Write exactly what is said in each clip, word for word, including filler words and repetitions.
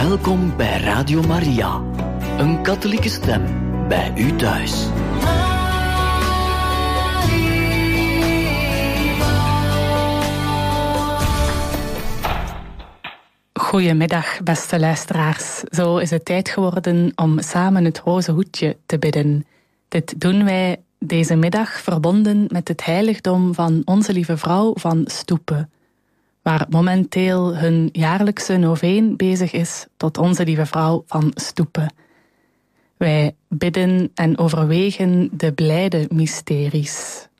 Welkom bij Radio Maria, een katholieke stem bij u thuis. Goedemiddag, beste luisteraars. Zo is het tijd geworden om samen het roze hoedje te bidden. Dit doen wij deze middag verbonden met het heiligdom van Onze Lieve Vrouw van Stoepen, waar momenteel hun jaarlijkse noveen bezig is tot Onze Lieve Vrouw van Stoepen. Wij bidden en overwegen de blijde mysteries.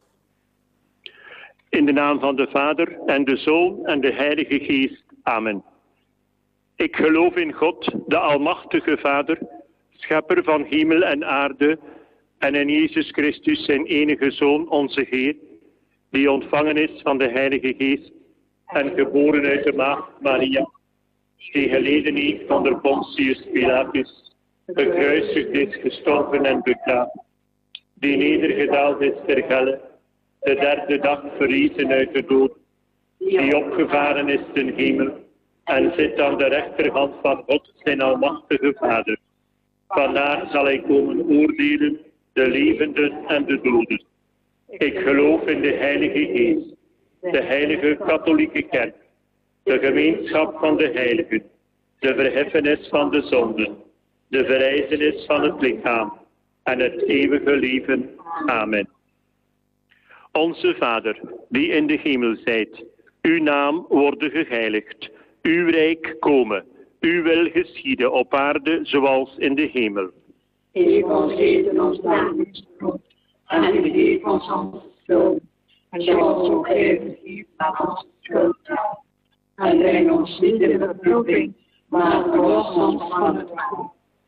In de naam van de Vader en de Zoon en de Heilige Geest. Amen. Ik geloof in God, de Almachtige Vader, schepper van hemel en aarde, en in Jezus Christus, zijn enige Zoon, onze Heer, die ontvangen is van de Heilige Geest en geboren uit de Maagd Maria, die geleden heeft onder Pontius Pilatus, gekruisigd is, gestorven en begraven, die nedergedaald is ter helle, de derde dag verrezen uit de dood, die opgevaren is ten hemel en zit aan de rechterhand van God, zijn Almachtige Vader. Vandaar zal hij komen oordelen de levenden en de doden. Ik geloof in de Heilige Geest, de heilige katholieke kerk, de gemeenschap van de heiligen, de verheffenis van de zonden, de verrijzenis van het lichaam en het eeuwige leven. Amen. Onze Vader, die in de hemel zijt, uw naam worden geheiligd, uw rijk komen, uw wil geschieden op aarde zoals in de hemel. Geef ons heden ons dagelijks brood, en vergeef ons onze schuld, zoals ook wij vergeven aan onze schuldenaars. En breng ons niet in beproeving, maar verlos ons van het kwaad.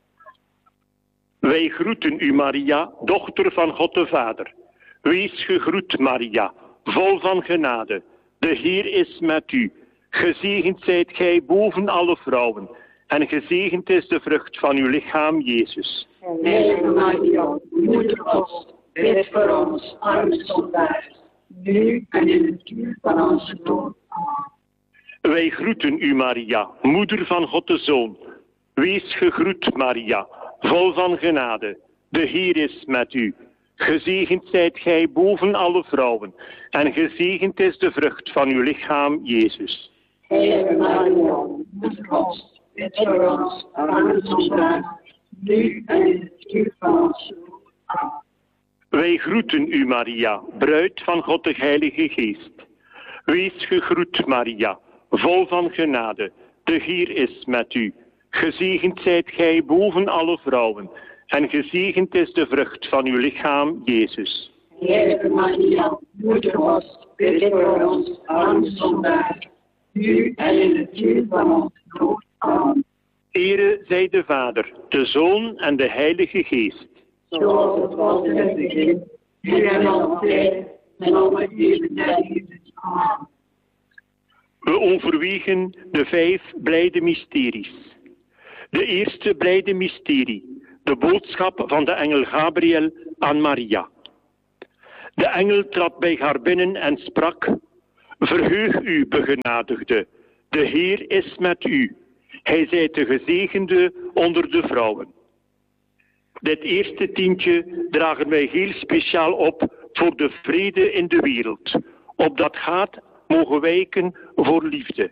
Wij groeten u, Maria, dochter van God de Vader. Wees gegroet, Maria, vol van genade. De Heer is met u. Gezegend zijt gij boven alle vrouwen, en gezegend is de vrucht van uw lichaam, Jezus. Heilige Maria, moeder Gods, bid voor ons, arme zondaars, nu en in het uur van onze dood. Amen. Wij groeten u, Maria, moeder van God de Zoon. Wees gegroet, Maria, vol van genade. De Heer is met u. Gezegend zijt gij boven alle vrouwen, en gezegend is de vrucht van uw lichaam, Jezus. Heilige Maria, moeder Gods, bid voor ons, arme zondaars, nu en in het uur van onze dood. Amen. Wij groeten u, Maria, bruid van God de Heilige Geest. Wees gegroet, Maria, vol van genade. De Heer is met u. Gezegend zijt gij boven alle vrouwen, en gezegend is de vrucht van uw lichaam, Jezus. Heilige Maria, moeder Gods, bid voor ons, arme zondaars, nu en in het uur van onze dood. Amen. Ere zij de Vader, de Zoon en de Heilige Geest. Zoals het was in het begin, nu en altijd, en al het leven der eeuwen. Amen. We overwegen de vijf blijde mysteries. De eerste blijde mysterie, de boodschap van de engel Gabriel aan Maria. De engel trad bij haar binnen en sprak: Verheug u, begenadigde, de Heer is met u. Hij zijt de gezegende onder de vrouwen. Dit eerste tientje dragen wij heel speciaal op voor de vrede in de wereld. Opdat gaat mogen wijken voor liefde.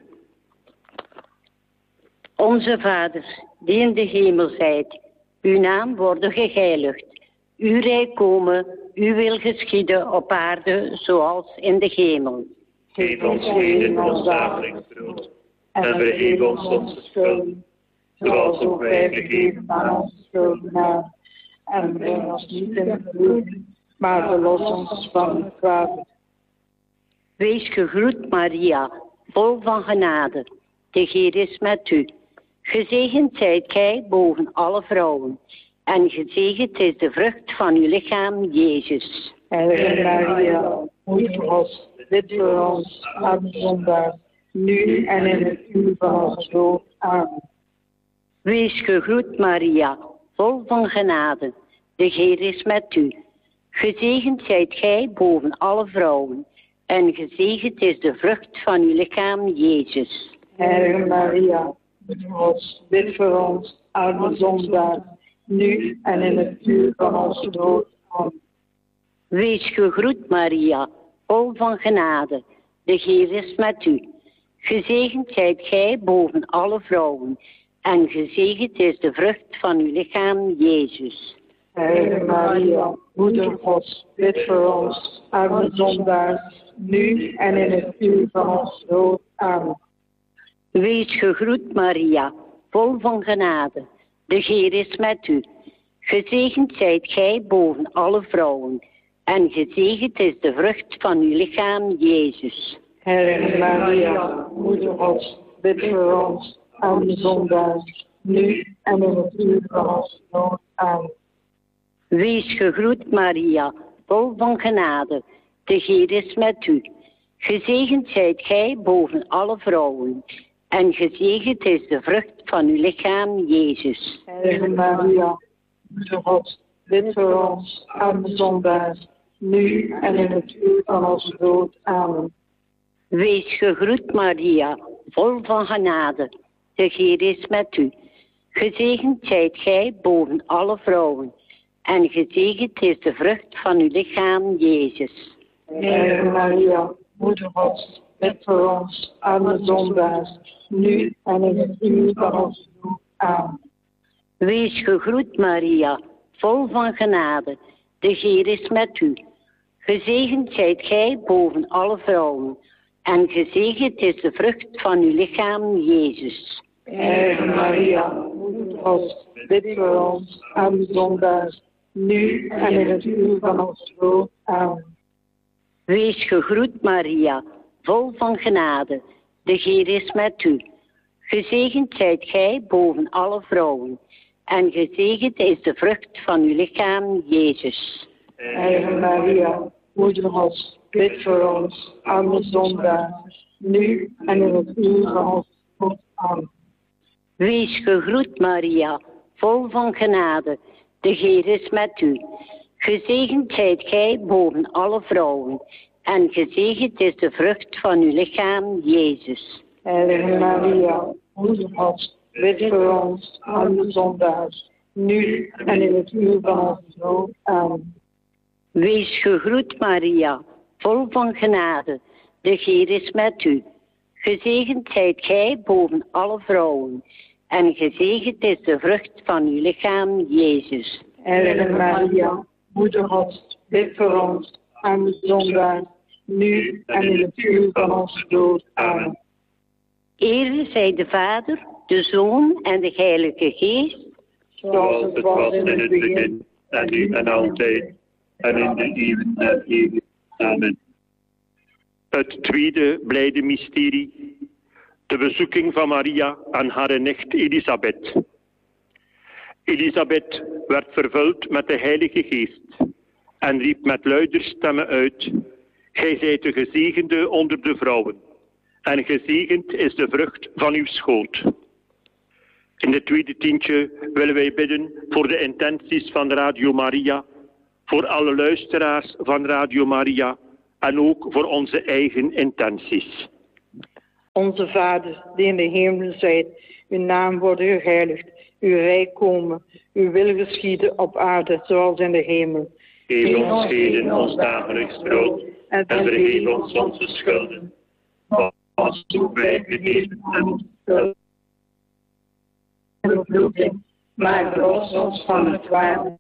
Onze Vader, die in de hemel zijt, uw naam worden geheiligd. Uw rijk komen, uw wil geschieden op aarde zoals in de hemel. Geef ons heden ons dagelijks brood, en vergeef ons onze schulden, zoals ook wij vergeven aan onze schuldenaars. En breng ons niet in beproeving, maar verlos ons van het kwaad. Wees gegroet, Maria, vol van genade. De Heer is met u. Gezegend zijt gij boven alle vrouwen, en gezegend is de vrucht van uw lichaam, Jezus. Heilige Maria, moeder Gods, bid voor ons, arme zondaars, nu en in het uur van onze dood. Amen. Wees gegroet, Maria, vol van genade. De Heer is met u. Gezegend zijt gij boven alle vrouwen, en gezegend is de vrucht van uw lichaam, Jezus. Heilige Maria, ons, bid voor ons, arme zondaars, nu en in het uur van onze dood. Amen. Wees gegroet, Maria, vol van genade. De Heer is met u. Gezegend zijt gij boven alle vrouwen, en gezegend is de vrucht van uw lichaam, Jezus. Heilige Maria, Moeder Gods, bid voor ons, arme zondaars, nu en in het uur van onze dood. Amen. Wees gegroet, Maria, vol van genade. De Heer is met u. Gezegend zijt gij boven alle vrouwen, en gezegend is de vrucht van uw lichaam, Jezus. Heilige Maria, Moeder Gods, bid voor ons, arme zondaars, nu en in het uur van onze dood. Amen. Wees gegroet, Maria, vol van genade. De Heer is met u. Gezegend zijt gij boven alle vrouwen, en gezegend is de vrucht van uw lichaam, Jezus. Heilige Maria, Moeder Gods, bid voor ons, arme zondaars, nu en in het uur van onze dood. Amen. Wees gegroet, Maria, vol van genade. De Heer is met u. Gezegend zijt gij boven alle vrouwen, en gezegend is de vrucht van uw lichaam, Jezus. Heilige Maria, Moeder Gods, bid voor ons, arme zondaars, nu en in het uur van onze dood. Amen. Wees gegroet, Maria, vol van genade. De Heer is met u. Gezegend zijt gij boven alle vrouwen, en gezegend is de vrucht van uw lichaam, Jezus. Heilige Maria, Moeder Gods, bid voor ons, arme zondaars, nu en in het uur van onze dood. Amen. Wees gegroet, Maria, vol van genade. De Heer is met u. Gezegend zijt gij boven alle vrouwen, en gezegend is de vrucht van uw lichaam, Jezus. Heilige Maria, Moeder Gods, bid voor ons, arme zondaars, nu en in het uur van onze dood. Amen. Wees gegroet, Maria, vol van genade. De Heer is met u. Gezegend zijt gij boven alle vrouwen, en gezegend is de vrucht van uw lichaam, Jezus. Heilige Maria, Moeder Gods, bid voor ons, arme zondaars, nu en in het uur van onze dood. Amen. Wees gegroet, Maria, vol van genade. De Heer is met u. Gezegend zijt gij boven alle vrouwen, en gezegend is de vrucht van uw lichaam, Jezus. Heilige Maria, Moeder Gods, bid voor ons, arme zondaars, nu en in het uur van onze dood. Amen. Ere zij de Vader, de Zoon en de Heilige Geest, zoals het was in het begin, en nu en altijd, en in de eeuwen der eeuwen. Amen. Het tweede blijde mysterie, de bezoeking van Maria aan haar nicht Elisabeth. Elisabeth werd vervuld met de Heilige Geest en riep met luider stemmen uit: Gij zijt de gezegende onder de vrouwen, en gezegend is de vrucht van uw schoot. In het tweede tientje willen wij bidden voor de intenties van Radio Maria, voor alle luisteraars van Radio Maria en ook voor onze eigen intenties. Onze Vader, die in de hemel zijt, uw naam worden geheiligd, uw rijk komen, uw wil geschieden op aarde zoals in de hemel. Geef ons heden ons dagelijks brood en vergeef ons onze schulden, zoals ook wij vergeven hebben. Maar verlos ons van het kwade.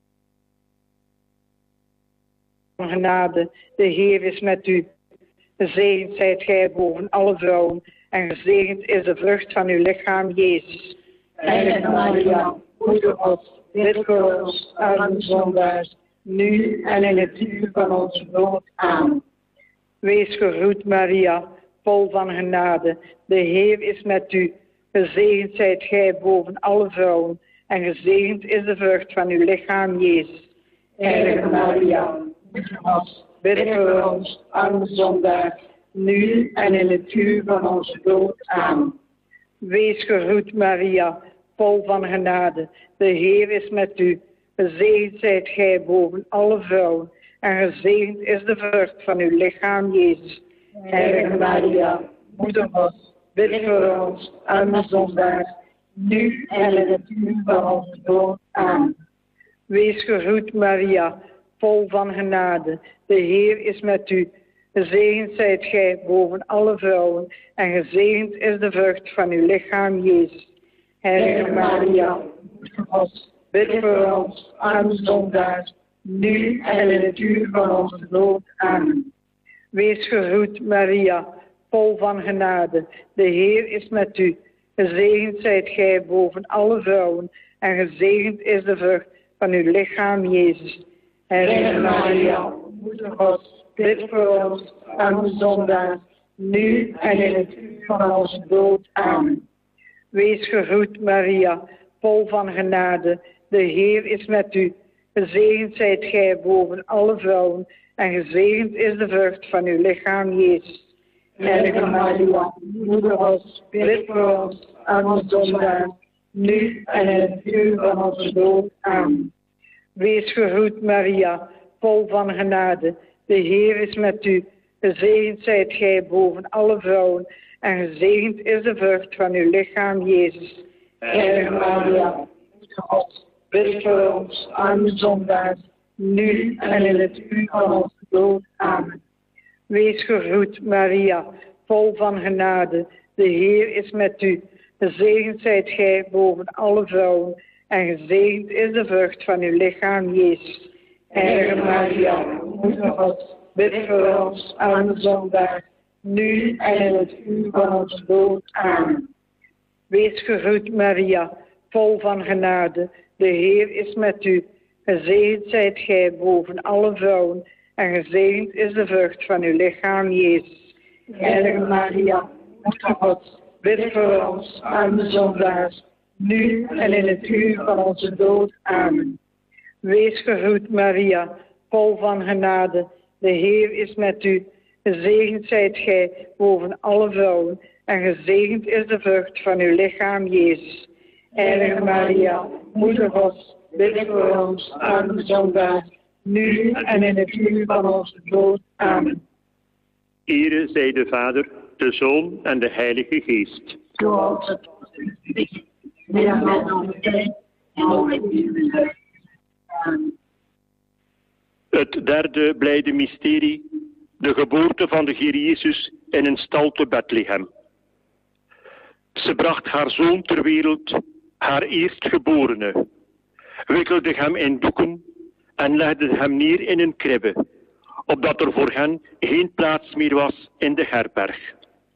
Genade, de Heer is met u. Gezegend zijt gij boven alle vrouwen, en gezegend is de vrucht van uw lichaam, Jezus. Heilige Maria, Moeder Gods, bid voor ons, arme zondaars, nu en in het uur van onze dood. Amen. Wees gegroet, Maria, vol van genade. De Heer is met u. Gezegend zijt gij boven alle vrouwen, en gezegend is de vrucht van uw lichaam, Jezus. Heilige Maria, Moeder Gods, bid voor ons, arme zondaars, nu en in het uur van onze dood. Amen. Wees gegroet, Maria, vol van genade. De Heer is met u. Gezegend zijt gij boven alle vrouwen, en gezegend is de vrucht van uw lichaam, Jezus. Heilige Maria, Moeder Gods, bid voor ons, arme zondaars, nu en in het uur van onze dood. Amen. Wees gegroet, Maria, vol van genade. De Heer is met u. Gezegend zijt gij boven alle vrouwen, en gezegend is de vrucht van uw lichaam, Jezus. Heilige Maria, God, bid voor ons, arme zondaars, nu en in het uur van onze dood. Amen. Wees gegroet, Maria, vol van genade. De Heer is met u. Gezegend zijt gij boven alle vrouwen, en gezegend is de vrucht van uw lichaam, Jezus. Heilige Maria, Moeder God, bid voor ons, arme zondaars, nu en in het uur van onze dood. Amen. Wees gegroet, Maria, vol van genade. De Heer is met u. Gezegend zijt gij boven alle vrouwen, en gezegend is de vrucht van uw lichaam, Jezus. Heilige Maria, Moeder God, bid voor ons, arme zondaars, nu en in het uur van onze dood. Amen. Wees gegroet, Maria, vol van genade. De Heer is met u. Gezegend zijt gij boven alle vrouwen, en gezegend is de vrucht van uw lichaam, Jezus. Heilige Maria, Moeder God, bid voor ons, arme zondaars, nu en in het uur van onze dood. Amen. Wees gegroet, Maria, vol van genade. De Heer is met u. Gezegend zijt gij boven alle vrouwen, en gezegend is de vrucht van uw lichaam, Jezus. Heilige Maria, Moeder God, bid voor ons, arme zondaars, nu en in het uur van onze dood. Amen. Wees gegroet, Maria, vol van genade. De Heer is met u. Gezegend zijt gij boven alle vrouwen, en gezegend is de vrucht van uw lichaam, Jezus. Heilige Maria, Moeder God, bid voor ons, arme zondaars, nu en in het uur van onze dood. Amen. Wees gegroet, Maria, vol van genade. De Heer is met u. Gezegend zijt gij boven alle vrouwen, en gezegend is de vrucht van uw lichaam, Jezus. Heilige Maria, Moeder God, bid voor ons, arme zondaars, nu en in het uur van onze dood. Amen. Ere zij de Vader, de Zoon en de Heilige Geest. Zoals het was in het begin, nu en met onze tijd, en ook in de Amen. Het derde blijde mysterie, de geboorte van de Heer Jezus in een stal te Bethlehem. Ze bracht haar zoon ter wereld, haar eerstgeborene, wikkelde hem in doeken en legde hem neer in een kribbe, opdat er voor hen geen plaats meer was in de herberg.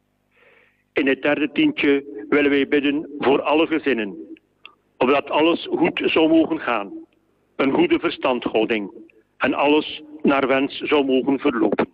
In het derde tientje willen wij bidden voor alle gezinnen, opdat alles goed zou mogen gaan, een goede verstandhouding en alles naar wens zou mogen verlopen.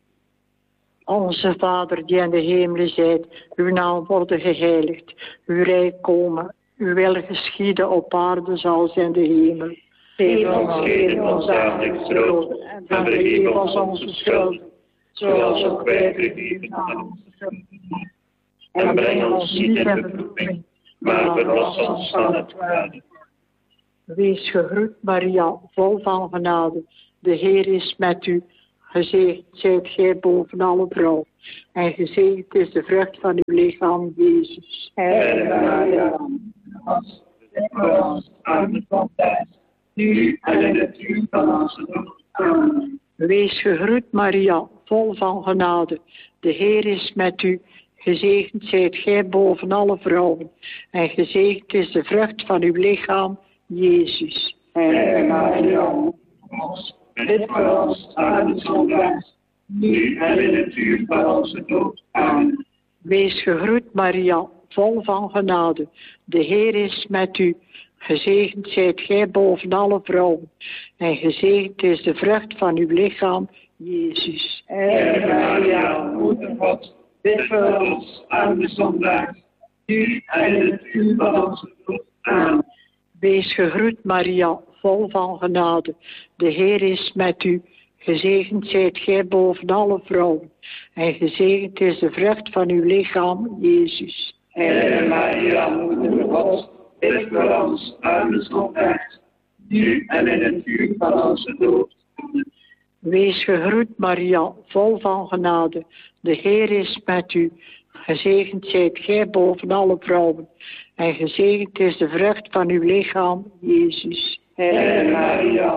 Onze Vader die in de hemelen zijt, uw naam worden geheiligd, uw rijk komen, uw wil geschieden op aarde zoals in de hemel. Geef ons heden ons dagelijks brood, en vergeef ons onze schuld, zoals ook wij vergeven aan onze schuldigen. En breng ons niet in verzoeking, maar verlos ons van het kwade. Wees gegroet, Maria, vol van genade. De Heer is met u. Gezegend zijt gij boven alle vrouwen, en gezegend is de vrucht van uw lichaam, Jezus. Heilige Maria, ons, bid voor ons, arme zondaars, nu en in het uur van onze dood. Amen. Wees gegroet, Maria, vol van genade. De Heer is met u. Gezegend zijt gij boven alle vrouwen, en gezegend is de vrucht van uw lichaam, Jezus. Heilige Maria, ons, bid voor ons, arme zondaars, nu en in het uur van onze dood. Amen. Wees gegroet, Maria, vol van genade. De Heer is met u. Gezegend zijt gij boven alle vrouwen, en gezegend is de vrucht van uw lichaam, Jezus. Heilige Maria, Moeder God, bid voor ons, arme zondaars, nu en in het uur van onze dood. Amen. Wees gegroet, Maria, vol van genade. De Heer is met u. Gezegend zijt gij boven alle vrouwen, en gezegend is de vrucht van uw lichaam, Jezus. Heilige Maria, Moeder God, bid voor ons, arme zondaars, nu en in het uur van onze dood. Amen. Wees gegroet, Maria, vol van genade. De Heer is met u. Gezegend zijt gij boven alle vrouwen. En gezegend is de vrucht van uw lichaam, Jezus. Heilige Maria,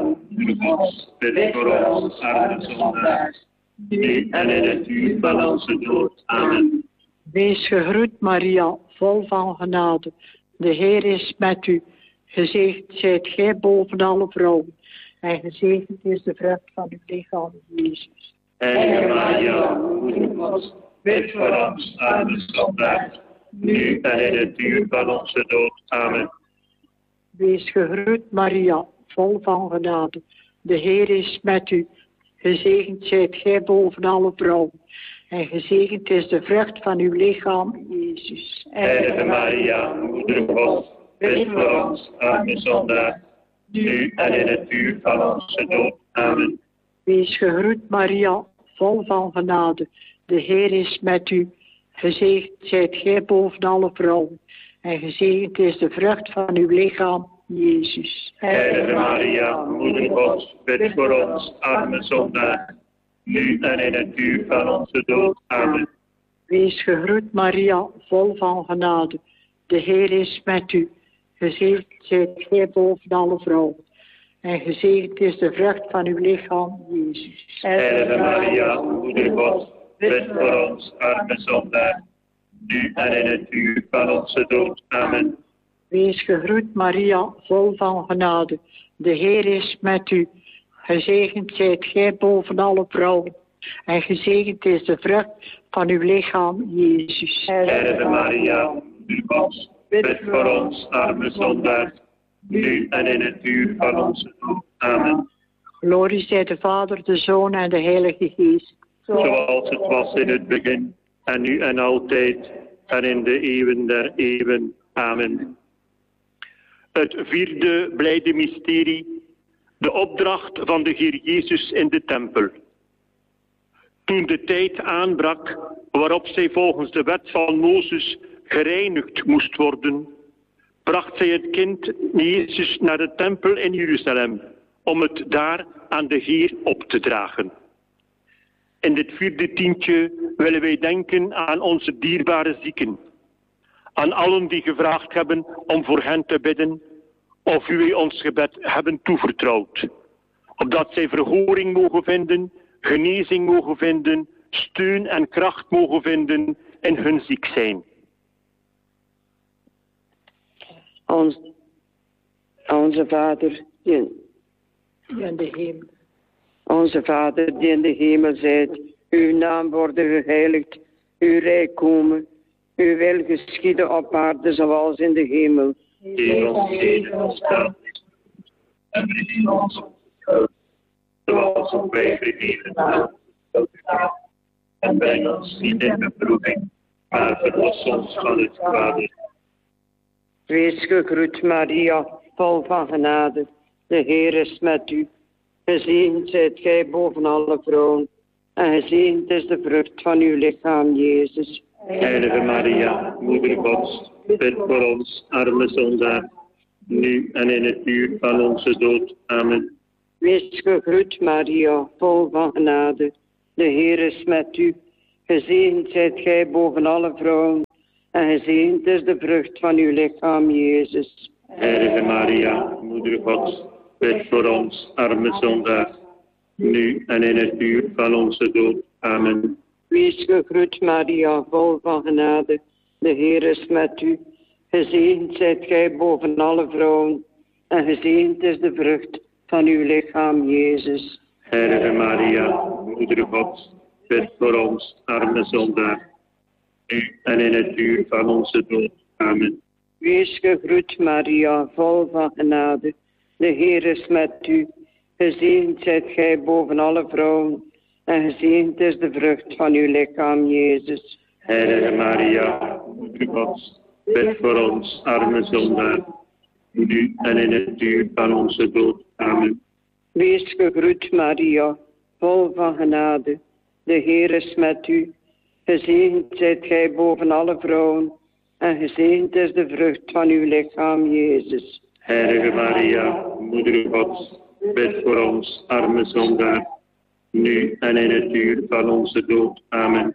bid voor ons arme zondaars, nu en in het uur van onze dood. Amen. Wees gegroet, Maria, vol van genade. De Heer is met u. Gezegend zijt gij boven alle vrouwen. En gezegend is de vrucht van uw lichaam, Jezus. Heilige Maria, moeder Gods, bid voor ons arme zondaars, nu en in het uur van onze dood. Amen. Wees gegroet, Maria, vol van genade. De Heer is met u. Gezegend zijt gij boven alle vrouwen. En gezegend is de vrucht van uw lichaam, Jezus. Heilige Maria, moeder Gods, bid voor ons arme zondaars, nu en in het uur van onze dood. Amen. Wees gegroet, Maria, vol van genade. De Heer is met u. Gezegend zijt gij boven alle vrouwen. En gezegend is de vrucht van uw lichaam, Jezus. Heilige Maria, moeder Gods, bid voor ons arme zondaars, nu en in het uur van onze dood. Amen. Wees gegroet, Maria, vol van genade. De Heer is met u. Gezegend zijt gij boven alle vrouwen. En gezegend is de vrucht van uw lichaam, Jezus. Heilige Maria, moeder Gods, bid voor ons arme zondaars, nu en in het uur van onze dood. Amen. Wees gegroet, Maria, vol van genade. De Heer is met u. Gezegend zijt gij boven alle vrouwen. En gezegend is de vrucht van uw lichaam, Jezus. Heilige Maria, moeder Gods, bid voor ons arme zondaars, nu en in het uur van onze dood. Amen. Glorie zij de Vader, de Zoon en de Heilige Geest. Zoals het was in het begin, en nu en altijd, en in de eeuwen der eeuwen. Amen. Het vierde blijde mysterie, de opdracht van de Heer Jezus in de tempel. Toen de tijd aanbrak waarop zij volgens de wet van Mozes gereinigd moest worden, bracht zij het kind Jezus naar de tempel in Jeruzalem, om het daar aan de Heer op te dragen. In dit vierde tientje willen wij denken aan onze dierbare zieken, aan allen die gevraagd hebben om voor hen te bidden, of u ons gebed hebben toevertrouwd, opdat zij verhoring mogen vinden, genezing mogen vinden, steun en kracht mogen vinden in hun ziek zijn. Ons, onze Vader, die in de hemel. Onze Vader die in de hemel zijt, uw naam worden geheiligd, uw rijk komen, uw wil geschieden op aarde zoals in de hemel. Geef ons heden ons dagelijks en vergeef ons onze schuld, zoals ook wij vergeven aan en breng ons niet in beproeving, maar verlos ons van het kwade. Wees gegroet, Maria, vol van genade. De Heer is met u. Gezegend zijt gij boven alle vrouwen. En gezegend is de vrucht van uw lichaam, Jezus. Heilige Maria, moeder Gods, bid voor ons arme zondaar, nu en in het uur van onze dood. Amen. Wees gegroet, Maria, vol van genade. De Heer is met u. Gezegend zijt gij boven alle vrouwen. En gezegend is de vrucht van uw lichaam, Jezus. Heilige Maria, moeder Gods, bid voor ons arme zondaar, nu en in het uur van onze dood. Amen. Wees gegroet, Maria, vol van genade. De Heer is met u. Gezegend zijt gij boven alle vrouwen. En gezegend is de vrucht van uw lichaam, Jezus. Heilige Maria, moeder Gods, bid voor ons arme zondaar, nu en in het uur van onze dood. Amen. Wees gegroet, Maria, vol van genade. De Heer is met u. Gezegend zijt gij boven alle vrouwen. En gezegend is de vrucht van uw lichaam, Jezus. Heilige Maria, moeder Gods, bid voor ons arme zondaar, nu en in het uur van onze dood. Amen. Wees gegroet, Maria, vol van genade. De Heer is met u. Gezegend zijt gij boven alle vrouwen. En gezegend is de vrucht van uw lichaam, Jezus. Heilige Maria, moeder Gods, bid voor ons arme zondaar, nu en in het uur van onze dood. Amen.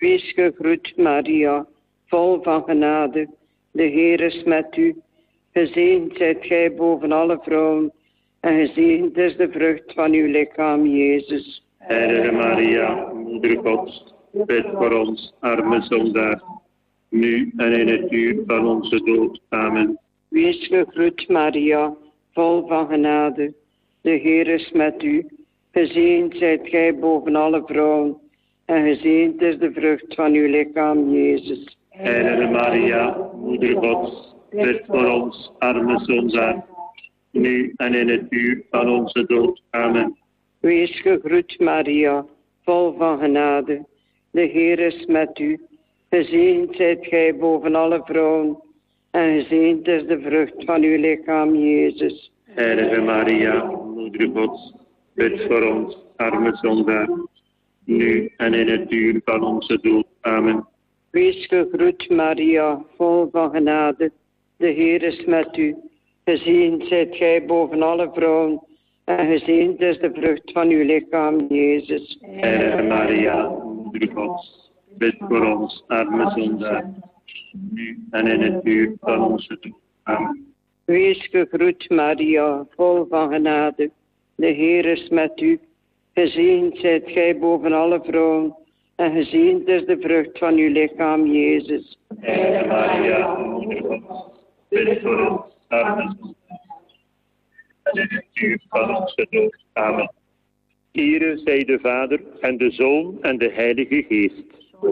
Wees gegroet, Maria, vol van genade. De Heer is met u. Gezegend zijt gij boven alle vrouwen. En gezegend is de vrucht van uw lichaam, Jezus. Heilige Maria, Moeder Gods, bid voor ons, arme zondaar, nu en in het uur van onze dood. Amen. Wees gegroet, Maria, vol van genade. De Heer is met u. Gezegend zijt gij boven alle vrouwen. En gezegend is de vrucht van uw lichaam, Jezus. Heilige Maria, Moeder Gods, bid voor ons, arme zondaar, nu en in het uur van onze dood. Amen. Wees gegroet, Maria, vol van genade. De Heer is met u. Gezegend zijt gij boven alle vrouwen. En gezegend is de vrucht van uw lichaam, Jezus. Heilige Maria, Moeder Gods, bid voor ons, arme zondaar, nu en in het uur van onze dood. Amen. Wees gegroet, Maria, vol van genade. De Heer is met u. Gezegend zijt gij boven alle vrouwen. En gezegend is de vrucht van uw lichaam, Jezus. Heilige Maria, Moeder Gods, bid voor ons, arme zondaar, nu en in het uur van onze dood. Amen. Wees gegroet, Maria, vol van genade. De Heer is met u. Gezegend zijt gij boven alle vrouwen. En gezegend is de vrucht van uw lichaam, Jezus. Heilige Maria, Moeder Gods, bid voor ons, arme zondaar, en in het uur van onze dood. Amen. Ere zij de Vader en de Zoon en de Heilige Geest.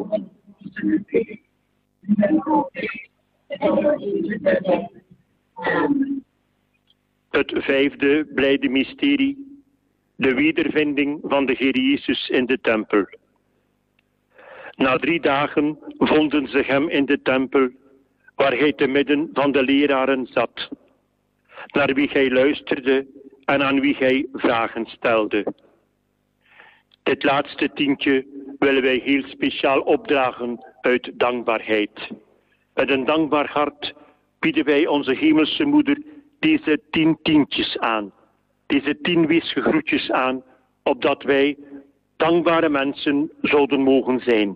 Het vijfde blijde mysterie, de wedervinding van de Heer Jezus in de tempel. Na drie dagen vonden ze hem in de tempel, waar hij te midden van de leraren zat, naar wie hij luisterde en aan wie hij vragen stelde. Dit laatste tientje willen wij heel speciaal opdragen uit dankbaarheid. Met een dankbaar hart bieden wij onze hemelse moeder deze tien tientjes aan. Deze tien weesgegroetjes aan, opdat wij dankbare mensen zouden mogen zijn.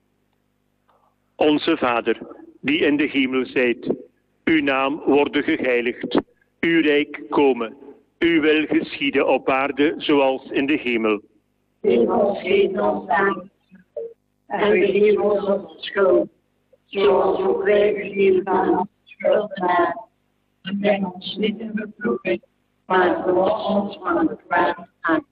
Onze Vader, die in de hemel zijt, uw naam worden geheiligd, uw rijk komen, uw wil geschieden op aarde zoals in de hemel. Geef ons heden ons dank en vergeef ons onze schuld, zoals ook wij vergeven aan onze schuldenaars. En breng ons niet in beproeving, maar verlos ons van het kwaad. Amen.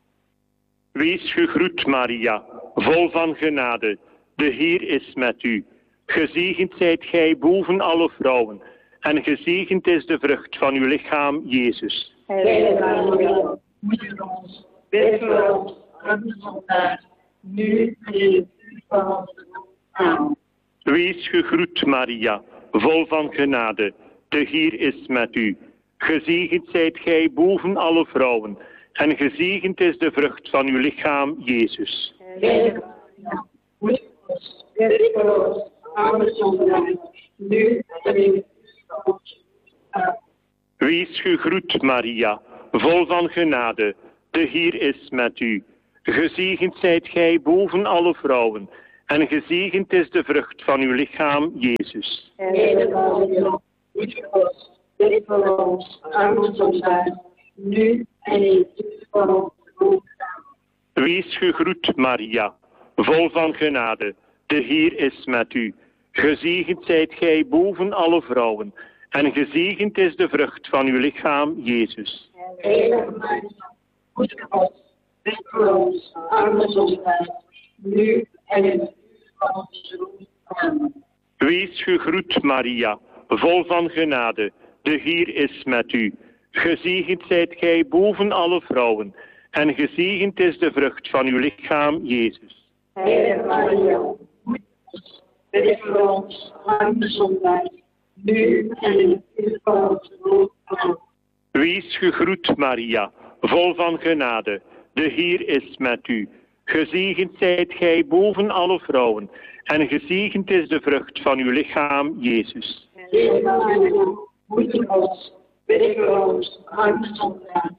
Wees gegroet, Maria, vol van genade. De Heer is met u. Gezegend zijt gij boven alle vrouwen, en gezegend is de vrucht van uw lichaam, Jezus. Heilige Maria, moeder ons, bid voor ons, arme zondaars, nu en in het uur van onze dood. Amen. Wees gegroet, Maria, vol van genade. De Heer is met u. Gezegend zijt gij boven alle vrouwen, en gezegend is de vrucht van uw lichaam, Jezus. Heilige Maria, moeder ons, bid voor ons, arme zondaars, nu en in het uur van onze dood. Amen. Wees gegroet, Maria, vol van genade. De Heer is met u. Gezegend zijt gij boven alle vrouwen, en gezegend is de vrucht van uw lichaam, Jezus. Heilige Maria, moeder ons, bid voor ons, arme zondaars, nu en in het uur van onze dood. Amen. Wees gegroet, Maria, vol van genade. De Heer is met u. Gezegend zijt gij boven alle vrouwen, en gezegend is de vrucht van uw lichaam, Jezus. Heilige Maria, moeder ons, bid voor ons, arme zondaars, nu en in het uur van onze dood. Amen. Wees gegroet, Maria, vol van genade. De Heer is met u. Gezegend zijt gij boven alle vrouwen, en gezegend is de vrucht van uw lichaam, Jezus. Heilige Maria, moeder ons, bid voor ons, arme zondaars, nu en in het uur van onze dood. Amen. Wees gegroet, Maria, vol van genade. De Heer is met u. Gezegend zijt gij boven alle vrouwen, en gezegend is de vrucht van uw lichaam, Jezus. Heilige Maria, moeder ons, bid voor ons, arme zondaars,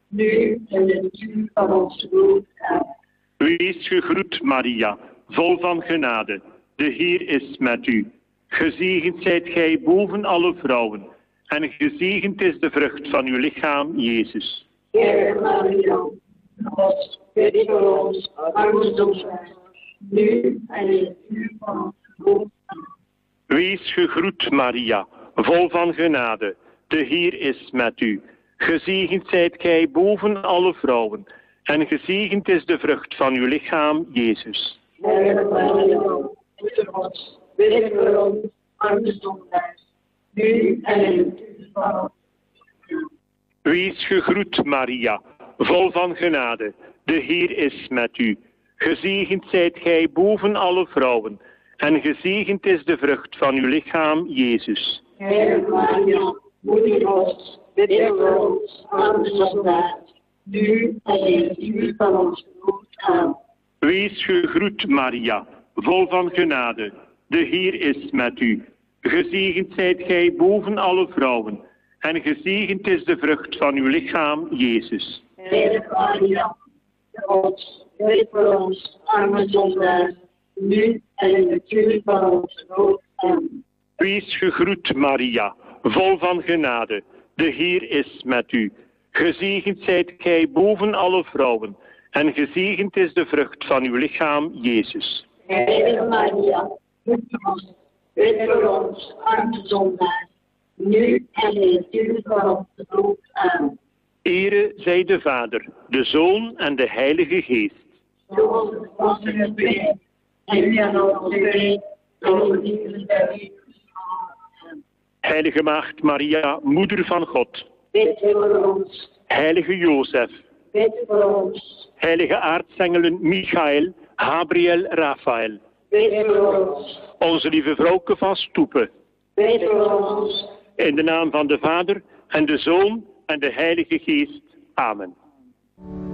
nu en in het uur van onze dood. Amen. Wees gegroet, Maria, vol van genade. de Heer is met u. Gezegend zijt gij boven alle vrouwen, en gezegend is de vrucht van uw lichaam, Jezus. Heilige Maria, God, bid voor ons, arme zondaars, nu en in het uur van onze dood. Wees gegroet, Maria, vol van genade. De Heer is met u. Gezegend zijt gij boven alle vrouwen, en gezegend is de vrucht van uw lichaam, Jezus. Heilige Maria, moeder God, bid voor ons, arme zondaars, nu en in het uur van onze dood. Wees gegroet, Maria, vol van genade. De Heer is met u. Gezegend zijt gij boven alle vrouwen, en gezegend is de vrucht van uw lichaam, Jezus. Heilige Maria, moeder God, bid voor ons, arme zondaars, nu en in het uur van onze dood. Amen. Wees gegroet, Maria, vol van genade. De Heer is met u. Gezegend zijt gij boven alle vrouwen, en gezegend is de vrucht van uw lichaam, Jezus. Heilige Maria, God, bid voor ons, arme zondaars, nu en in het uur van onze dood. Amen. Wees gegroet, Maria, vol van genade. De Heer is met u. Gezegend zijt gij boven alle vrouwen, en gezegend is de vrucht van uw lichaam, Jezus. Heilige Maria, moeder God, bid voor ons, arme zondaars, nu en in het uur van onze dood. Amen. Ere zij de Vader, de Zoon en de Heilige Geest. Zoals het was in het begin, en nu en altijd, en over die tijd. Heilige Maagd Maria, Moeder van God. Bid voor ons. Heilige Jozef. Bid voor ons. Heilige aartsengelen Michael, Gabriel, Raphaël. Bid voor ons. Onze lieve vrouwke van Stoepen. Bid voor ons. In de naam van de Vader en de Zoon en de Heilige Geest. Amen.